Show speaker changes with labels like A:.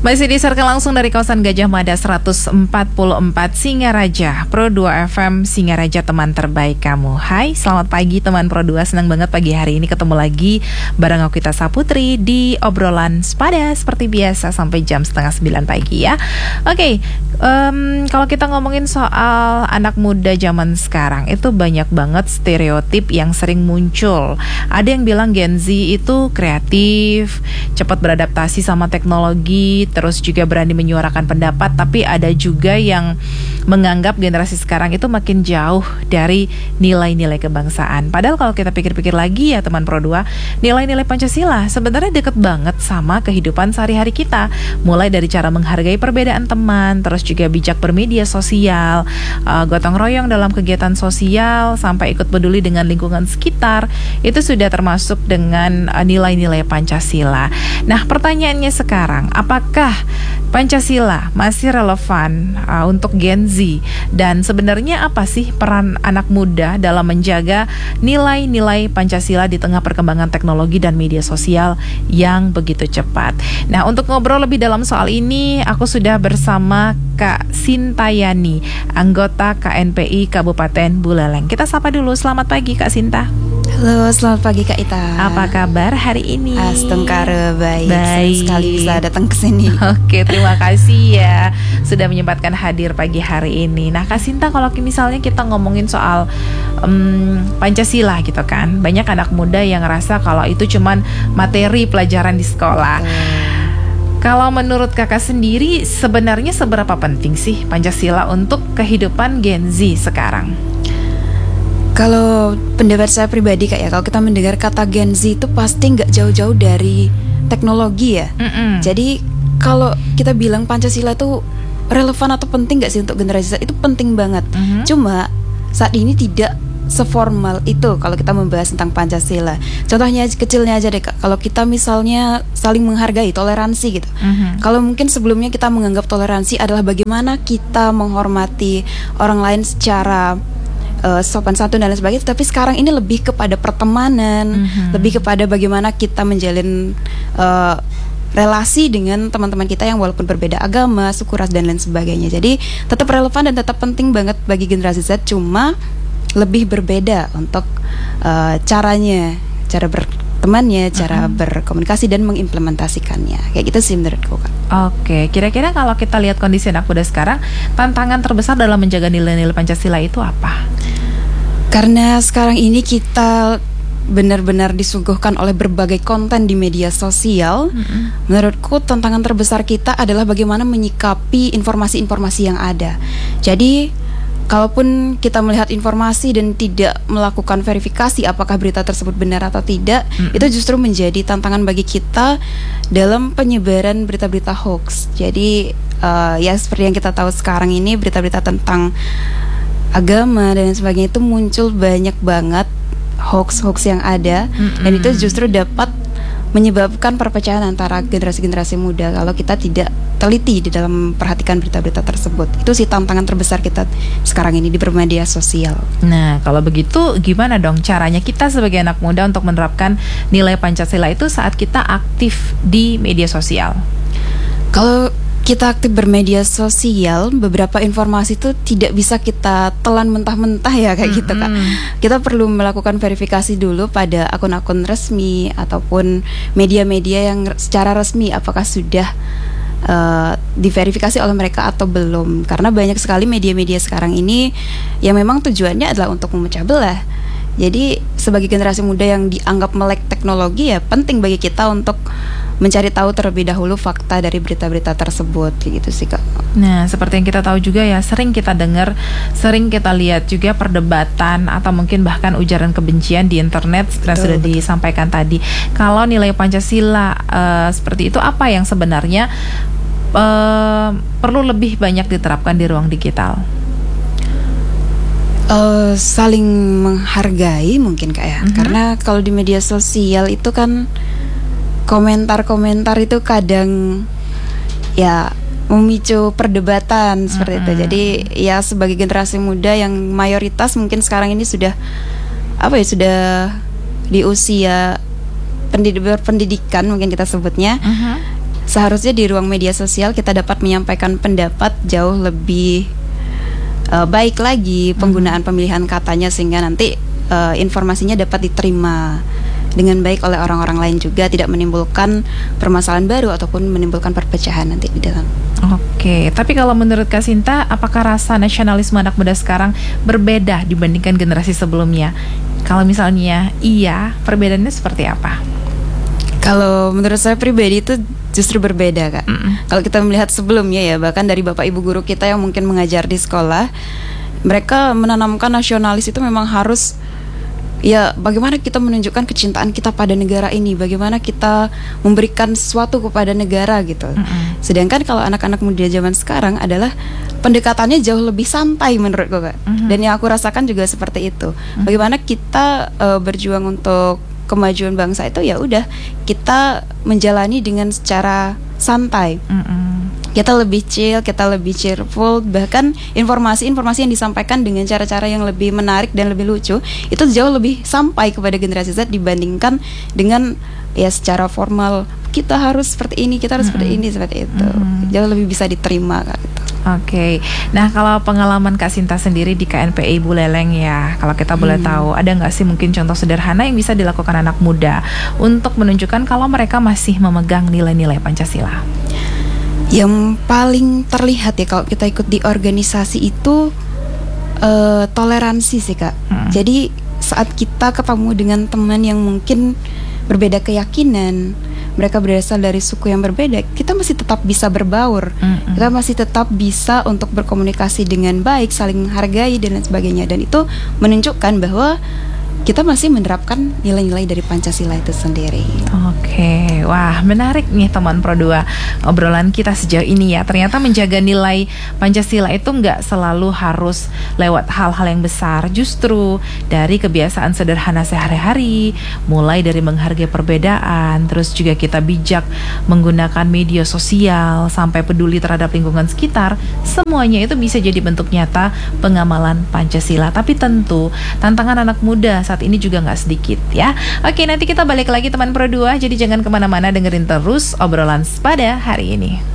A: Masih disiarkan langsung dari kawasan Gajah Mada 144 Singaraja, Pro 2 FM Singaraja, teman terbaik kamu. Hai, selamat pagi teman Pro 2. Senang banget pagi hari ini ketemu lagi bareng aku Gita Saputri di obrolan sepada seperti biasa sampai jam 8:30 pagi ya. Oke, kalau kita ngomongin soal anak muda zaman sekarang, itu banyak banget stereotip yang sering muncul. Ada yang bilang Gen Z itu kreatif, cepat beradaptasi sama teknologi, terus juga berani menyuarakan pendapat. Tapi ada juga yang menganggap generasi sekarang itu makin jauh dari nilai-nilai kebangsaan. Padahal kalau kita pikir-pikir lagi ya teman Pro 2, nilai-nilai Pancasila sebenarnya deket banget sama kehidupan sehari-hari kita. Mulai dari cara menghargai perbedaan teman, terus juga bijak bermedia sosial, gotong royong dalam kegiatan sosial, sampai ikut peduli dengan lingkungan sekitar. Itu sudah termasuk dengan nilai-nilai Pancasila. Nah, pertanyaannya sekarang, apakah Pancasila masih relevan untuk Gen Z? Dan sebenarnya apa sih peran anak muda dalam menjaga nilai-nilai Pancasila di tengah perkembangan teknologi dan media sosial yang begitu cepat? Nah, untuk ngobrol lebih dalam soal ini, aku sudah bersama Kak Sintayani, anggota KNPI Kabupaten Buleleng. Kita sapa dulu, selamat pagi Kak Sinta.
B: Halo, selamat pagi Kak Ita.
A: Apa kabar hari ini?
B: Astengkara baik. Senang sekali bisa datang ke sini.
A: Oke, terima kasih ya sudah menyempatkan hadir pagi hari ini. Nah, Kak Sinta, kalau misalnya kita ngomongin soal Pancasila gitu kan, banyak anak muda yang ngerasa kalau itu cuman materi pelajaran di sekolah. Kalau menurut kakak sendiri, sebenarnya seberapa penting sih Pancasila untuk kehidupan Gen Z sekarang?
B: Kalau pendapat saya pribadi Kak ya, kalau kita mendengar kata Gen Z itu pasti nggak jauh-jauh dari teknologi ya. Jadi kalau kita bilang Pancasila itu relevan atau penting nggak sih untuk generasi Z, itu penting banget. Cuma saat ini tidak seformal itu kalau kita membahas tentang Pancasila. Contohnya kecilnya aja deh Kak, kalau kita misalnya saling menghargai, toleransi gitu. Kalau mungkin sebelumnya kita menganggap toleransi adalah bagaimana kita menghormati orang lain secara sopan santun dan lain sebagainya, tapi sekarang ini lebih kepada pertemanan, lebih kepada bagaimana kita menjalin relasi dengan teman-teman kita yang walaupun berbeda agama, suku, ras dan lain sebagainya. Jadi tetap relevan dan tetap penting banget bagi generasi Z, cuma lebih berbeda untuk caranya, cara bertemannya, cara berkomunikasi dan mengimplementasikannya. Kayak gitu sih menurutku Kak.
A: Oke, kira-kira kalau kita lihat kondisi anak muda sekarang, tantangan terbesar dalam menjaga nilai-nilai Pancasila itu apa?
B: Karena sekarang ini kita benar-benar disuguhkan oleh berbagai konten di media sosial. Menurutku tantangan terbesar kita adalah bagaimana menyikapi informasi-informasi yang ada. Jadi kalaupun kita melihat informasi dan tidak melakukan verifikasi apakah berita tersebut benar atau tidak, itu justru menjadi tantangan bagi kita dalam penyebaran berita-berita hoax. Jadi ya seperti yang kita tahu sekarang ini, berita-berita tentang agama dan sebagainya itu muncul banyak banget hoax-hoax yang ada, dan itu justru dapat menyebabkan perpecahan antara generasi-generasi muda kalau kita tidak teliti di dalam perhatikan berita-berita tersebut. Itu sih tantangan terbesar kita sekarang ini di bermedia sosial.
A: Nah, kalau begitu gimana dong caranya kita sebagai anak muda untuk menerapkan nilai Pancasila itu saat kita aktif di media sosial?
B: Kalau kita aktif bermedia sosial, beberapa informasi itu tidak bisa kita telan mentah-mentah ya kayak gitu Kak. Kita perlu melakukan verifikasi dulu pada akun-akun resmi ataupun media-media yang secara resmi apakah sudah diverifikasi oleh mereka atau belum. Karena banyak sekali media-media sekarang ini yang memang tujuannya adalah untuk memecah belah. Jadi sebagai generasi muda yang dianggap melek teknologi, ya penting bagi kita untuk mencari tahu terlebih dahulu fakta dari berita-berita tersebut, gitu sih Kak.
A: Nah, seperti yang kita tahu juga ya, sering kita dengar, sering kita lihat juga perdebatan atau mungkin bahkan ujaran kebencian di internet seperti sudah disampaikan tadi. Kalau nilai Pancasila seperti itu, apa yang sebenarnya perlu lebih banyak diterapkan di ruang digital?
B: Saling menghargai mungkin Kak ya. Karena kalau di media sosial itu kan komentar-komentar itu kadang ya memicu perdebatan seperti itu. Jadi ya sebagai generasi muda yang mayoritas mungkin sekarang ini sudah di usia berpendidikan mungkin kita sebutnya. seharusnya di ruang media sosial kita dapat menyampaikan pendapat jauh lebih baik lagi penggunaan pemilihan katanya, sehingga nanti informasinya dapat diterima dengan baik oleh orang-orang lain juga, tidak menimbulkan permasalahan baru ataupun menimbulkan perpecahan nanti di dalam.
A: Oke, tapi kalau menurut Kak Sinta, apakah rasa nasionalisme anak muda sekarang berbeda dibandingkan generasi sebelumnya? Kalau misalnya iya, perbedaannya seperti apa?
B: Kalau menurut saya pribadi itu justru berbeda, Kak. Kalau kita melihat sebelumnya ya, bahkan dari bapak ibu guru kita yang mungkin mengajar di sekolah, mereka menanamkan nasionalis itu memang harus, ya bagaimana kita menunjukkan kecintaan kita pada negara ini, bagaimana kita memberikan sesuatu kepada negara gitu. Sedangkan kalau anak-anak muda zaman sekarang adalah pendekatannya jauh lebih santai menurutku, Kak. Dan yang aku rasakan juga seperti itu. Bagaimana kita berjuang untuk kemajuan bangsa itu, ya udah kita menjalani dengan secara santai. Kita lebih chill, kita lebih cheerful. Bahkan informasi-informasi yang disampaikan dengan cara-cara yang lebih menarik dan lebih lucu itu jauh lebih sampai kepada generasi Z dibandingkan dengan ya secara formal kita harus seperti ini, kita harus seperti ini, seperti itu. Jauh lebih bisa diterima, Kak, gitu.
A: Oke, nah kalau pengalaman Kak Sinta sendiri di KNPI Buleleng ya, kalau kita boleh tahu, ada nggak sih mungkin contoh sederhana yang bisa dilakukan anak muda untuk menunjukkan kalau mereka masih memegang nilai-nilai Pancasila?
B: Yang paling terlihat ya kalau kita ikut di organisasi itu toleransi sih, Kak. Jadi saat kita ketemu dengan teman yang mungkin berbeda keyakinan, mereka berasal dari suku yang berbeda, kita masih tetap bisa berbaur, kita masih tetap bisa untuk berkomunikasi dengan baik, saling menghargai dan lain sebagainya. Dan itu menunjukkan bahwa kita masih menerapkan nilai-nilai dari Pancasila itu sendiri.
A: Oke, wah menarik nih teman Pro 2 obrolan kita sejauh ini ya. Ternyata menjaga nilai Pancasila itu nggak selalu harus lewat hal-hal yang besar. Justru dari kebiasaan sederhana sehari-hari, mulai dari menghargai perbedaan, terus juga kita bijak menggunakan media sosial, sampai peduli terhadap lingkungan sekitar. Semuanya itu bisa jadi bentuk nyata pengamalan Pancasila. Tapi tentu tantangan anak muda saat ini juga nggak sedikit ya. Oke, nanti kita balik lagi teman Pro 2, jadi jangan kemana-mana, dengerin terus obrolan pada hari ini.